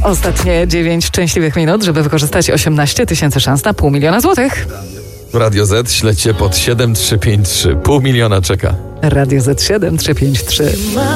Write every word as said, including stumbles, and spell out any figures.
Ostatnie dziewięć szczęśliwych minut, żeby wykorzystać osiemnaście tysięcy szans na pół miliona złotych. Radio Z, śledźcie pod siedem trzy pięć trzy. Pół miliona czeka. Radio Z siedem trzy pięć trzy.